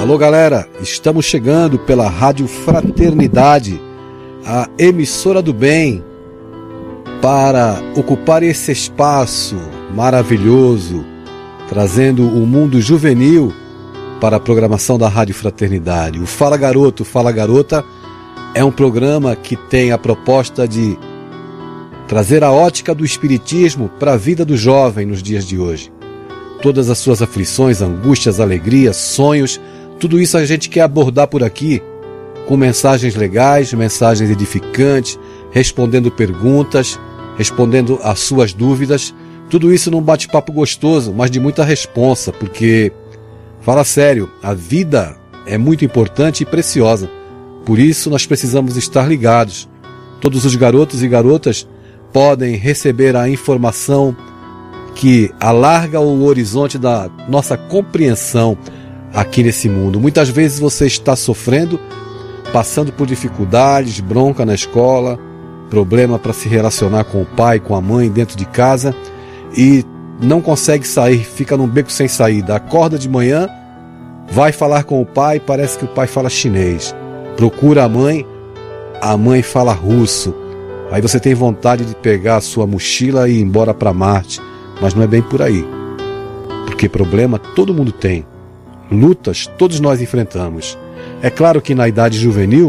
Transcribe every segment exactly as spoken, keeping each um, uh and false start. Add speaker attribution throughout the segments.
Speaker 1: Alô galera, estamos chegando pela Rádio Fraternidade, a emissora do bem, para ocupar esse espaço maravilhoso, trazendo o mundo juvenil para a programação da Rádio Fraternidade. O Fala Garoto, Fala Garota é um programa que tem a proposta de trazer a ótica do espiritismo para a vida do jovem nos dias de hoje. Todas as suas aflições, angústias, alegrias, sonhos, tudo isso a gente quer abordar por aqui, com mensagens legais, mensagens edificantes, respondendo perguntas, respondendo às suas dúvidas. Tudo isso num bate-papo gostoso, mas de muita responsa, porque, fala sério, a vida é muito importante e preciosa. Por isso nós precisamos estar ligados. Todos os garotos e garotas podem receber a informação que alarga o horizonte da nossa compreensão aqui nesse mundo. Muitas vezes você está sofrendo, passando por dificuldades, bronca na escola, problema para se relacionar com o pai, com a mãe dentro de casa e não consegue sair, fica num beco sem saída. Acorda de manhã, vai falar com o pai, parece que o pai fala chinês. Procura a mãe, a mãe fala russo. Aí você tem vontade de pegar a sua mochila e ir embora para Marte, mas não é bem por aí. Porque problema todo mundo tem. Lutas todos nós enfrentamos. É claro que na idade juvenil,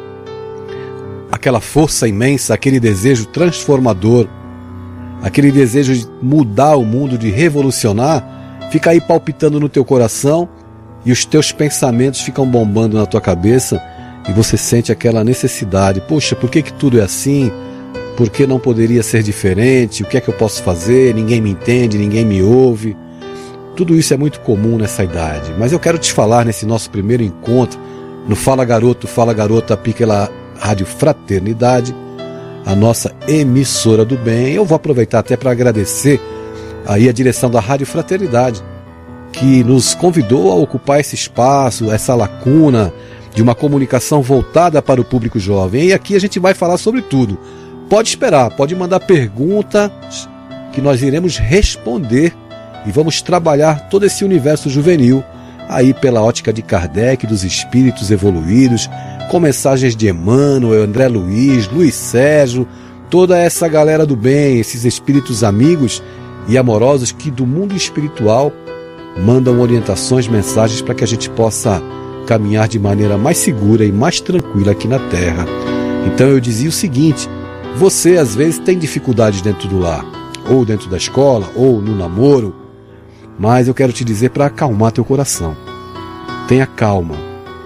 Speaker 1: aquela força imensa, aquele desejo transformador, aquele desejo de mudar o mundo, de revolucionar, fica aí palpitando no teu coração e os teus pensamentos ficam bombando na tua cabeça e você sente aquela necessidade. Poxa, por que que tudo é assim? Por que não poderia ser diferente? O que é que eu posso fazer? Ninguém me entende, ninguém me ouve. Tudo isso é muito comum nessa idade. Mas eu quero te falar nesse nosso primeiro encontro, no Fala Garoto, Fala Garota, pela Rádio Fraternidade, a nossa emissora do bem. Eu vou aproveitar até para agradecer aí a direção da Rádio Fraternidade, que nos convidou a ocupar esse espaço, essa lacuna de uma comunicação voltada para o público jovem. E aqui a gente vai falar sobre tudo. Pode esperar, pode mandar perguntas que nós iremos responder e vamos trabalhar todo esse universo juvenil aí pela ótica de Kardec, dos espíritos evoluídos, com mensagens de Emmanuel, André Luiz, Luiz Sérgio, toda essa galera do bem, esses espíritos amigos e amorosos que do mundo espiritual mandam orientações, mensagens para que a gente possa caminhar de maneira mais segura e mais tranquila aqui na Terra. Então eu dizia o seguinte: você às vezes tem dificuldades dentro do lar, ou dentro da escola, ou no namoro, mas eu quero te dizer para acalmar teu coração. Tenha calma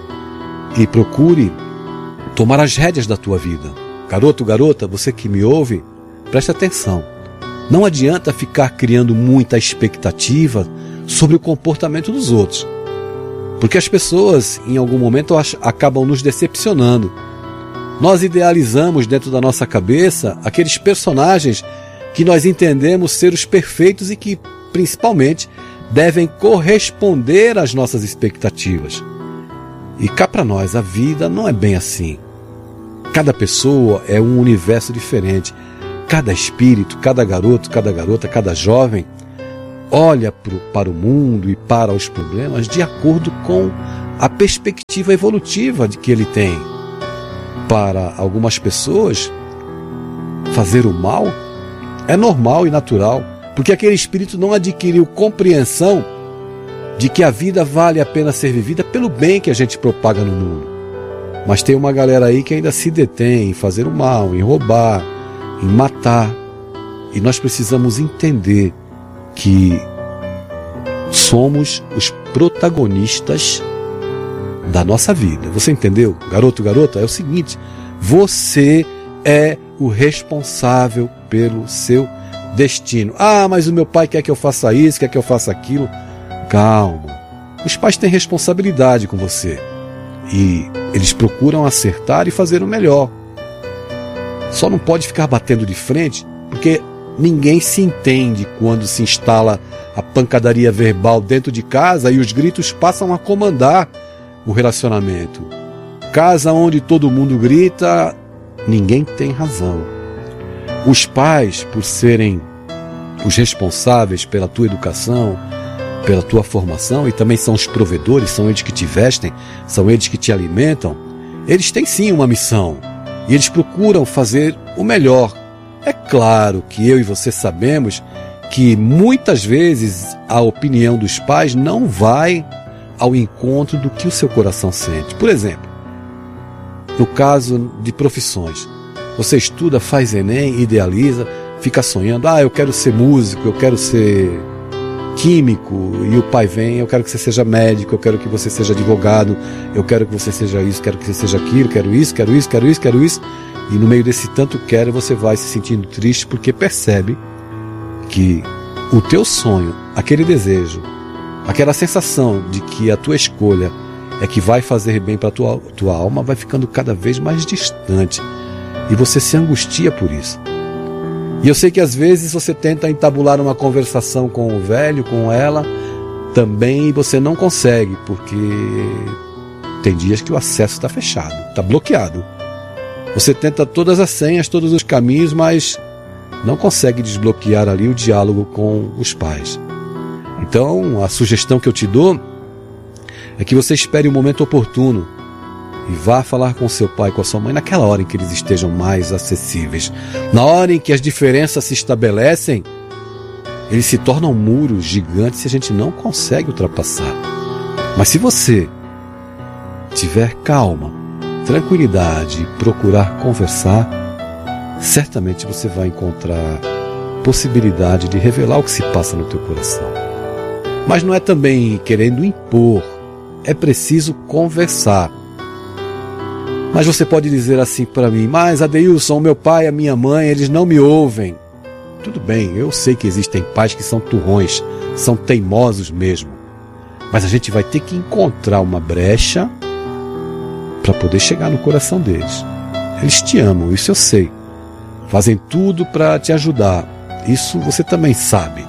Speaker 1: e procure tomar as rédeas da tua vida. Garoto, garota, você que me ouve, preste atenção. Não adianta ficar criando muita expectativa sobre o comportamento dos outros, porque as pessoas em algum momento acabam nos decepcionando. Nós idealizamos dentro da nossa cabeça aqueles personagens que nós entendemos ser os perfeitos e que, principalmente, devem corresponder às nossas expectativas. E cá para nós, a vida não é bem assim. Cada pessoa é um universo diferente. Cada espírito, cada garoto, cada garota, cada jovem olha pro, para o mundo e para os problemas de acordo com a perspectiva evolutiva de que ele tem. Para algumas pessoas, fazer o mal é normal e natural, porque aquele espírito não adquiriu compreensão de que a vida vale a pena ser vivida pelo bem que a gente propaga no mundo. Mas tem uma galera aí que ainda se detém em fazer o mal, em roubar, em matar. E nós precisamos entender que somos os protagonistas da nossa vida. Você entendeu? Garoto, garota, é o seguinte: você é o responsável pelo seu destino. Ah, mas o meu pai quer que eu faça isso, quer que eu faça aquilo. Calma. Os pais têm responsabilidade com você e eles procuram acertar e fazer o melhor. Só não pode ficar batendo de frente, porque ninguém se entende quando se instala a pancadaria verbal dentro de casa e os gritos passam a comandar o relacionamento. Casa onde todo mundo grita, ninguém tem razão. Os pais, por serem os responsáveis pela tua educação, pela tua formação, e também são os provedores, são eles que te vestem, são eles que te alimentam, eles têm sim uma missão, e eles procuram fazer o melhor. É claro que eu e você sabemos que muitas vezes a opinião dos pais não vai ao encontro do que o seu coração sente. Por exemplo, no caso de profissões, você estuda, faz Enem, idealiza, fica sonhando, ah, eu quero ser músico, eu quero ser químico, e o pai vem, eu quero que você seja médico, eu quero que você seja advogado, eu quero que você seja isso, quero que você seja aquilo, quero isso, quero isso, quero isso, quero isso, e no meio desse tanto quero, você vai se sentindo triste porque percebe que o teu sonho, aquele desejo, aquela sensação de que a tua escolha é que vai fazer bem para a tua, tua alma, vai ficando cada vez mais distante, e você se angustia por isso. E eu sei que às vezes você tenta entabular uma conversação com o velho, com ela, também, e você não consegue, porque tem dias que o acesso está fechado, está bloqueado. Você tenta todas as senhas, todos os caminhos, mas não consegue desbloquear ali o diálogo com os pais. Então, a sugestão que eu te dou é que você espere o momento oportuno e vá falar com seu pai, com a sua mãe, naquela hora em que eles estejam mais acessíveis. Na hora em que as diferenças se estabelecem, eles se tornam muros gigantes e a gente não consegue ultrapassar. Mas se você tiver calma, tranquilidade e procurar conversar, certamente você vai encontrar possibilidade de revelar o que se passa no teu coração. Mas não é também querendo impor, é preciso conversar. Mas você pode dizer assim para mim, mas Adeilson, o meu pai e a minha mãe, eles não me ouvem. Tudo bem, eu sei que existem pais que são turrões, são teimosos mesmo. Mas a gente vai ter que encontrar uma brecha para poder chegar no coração deles. Eles te amam, isso eu sei. Fazem tudo para te ajudar, isso você também sabe.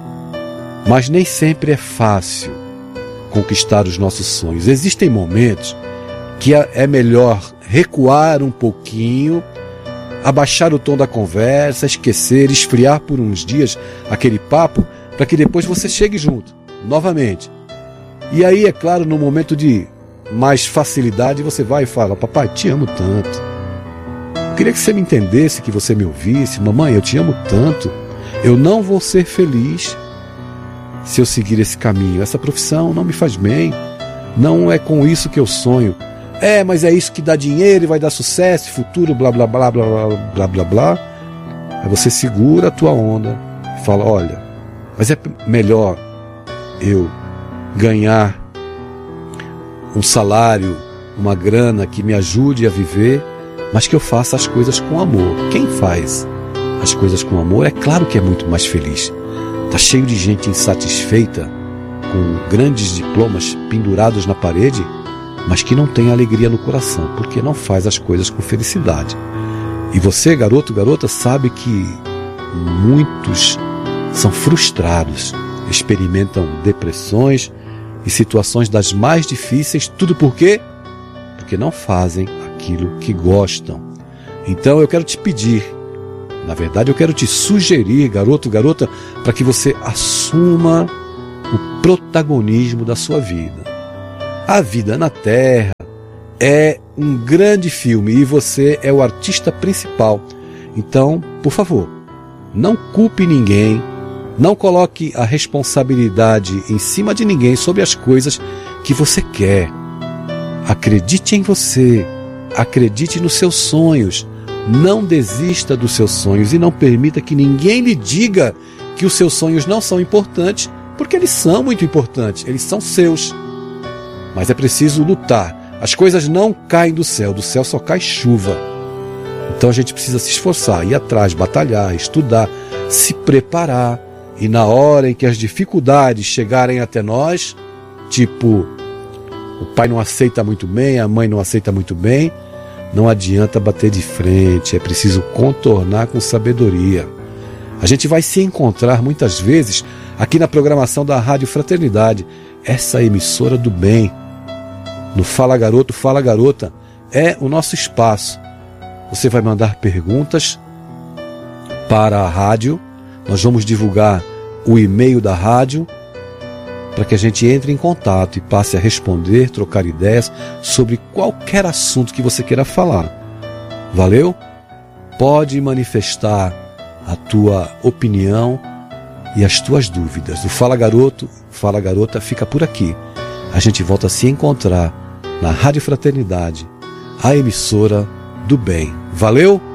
Speaker 1: Mas nem sempre é fácil conquistar os nossos sonhos. Existem momentos que é melhor recuar um pouquinho, abaixar o tom da conversa, esquecer, esfriar por uns dias aquele papo, para que depois você chegue junto, novamente. E aí, é claro, no momento de mais facilidade, você vai e fala, papai, te amo tanto. Eu queria que você me entendesse, que você me ouvisse. Mamãe, eu te amo tanto. Eu não vou ser feliz se eu seguir esse caminho. Essa profissão não me faz bem. Não é com isso que eu sonho. É, mas é isso que dá dinheiro e vai dar sucesso, futuro, blá, blá, blá, blá, blá, blá, blá, blá. Aí você segura a tua onda e fala, olha, mas é melhor eu ganhar um salário, uma grana que me ajude a viver, mas que eu faça as coisas com amor. Quem faz as coisas com amor, é claro que é muito mais feliz. Está cheio de gente insatisfeita, com grandes diplomas pendurados na parede, mas que não tem alegria no coração, porque não faz as coisas com felicidade. E você, garoto, garota, sabe que muitos são frustrados, experimentam depressões e situações das mais difíceis, tudo por quê? Porque não fazem aquilo que gostam. Então eu quero te pedir, na verdade eu quero te sugerir, garoto, garota, para que você assuma o protagonismo da sua vida. A vida na Terra é um grande filme e você é o artista principal. Então, por favor, não culpe ninguém, não coloque a responsabilidade em cima de ninguém sobre as coisas que você quer. Acredite em você, acredite nos seus sonhos, não desista dos seus sonhos e não permita que ninguém lhe diga que os seus sonhos não são importantes, porque eles são muito importantes, eles são seus. Mas é preciso lutar. As coisas não caem do céu, do céu só cai chuva. Então a gente precisa se esforçar, ir atrás, batalhar, estudar, se preparar. E na hora em que as dificuldades chegarem até nós, tipo, o pai não aceita muito bem, a mãe não aceita muito bem, não adianta bater de frente, é preciso contornar com sabedoria. A gente vai se encontrar muitas vezes aqui na programação da Rádio Fraternidade, essa emissora do bem. No Fala Garoto, Fala Garota, é o nosso espaço. Você vai mandar perguntas para a rádio, nós vamos divulgar o e-mail da rádio para que a gente entre em contato e passe a responder, trocar ideias sobre qualquer assunto que você queira falar. Valeu? Pode manifestar a tua opinião e as tuas dúvidas. O Fala Garoto, Fala Garota fica por aqui. A gente volta a se encontrar na Rádio Fraternidade, a emissora do bem. Valeu?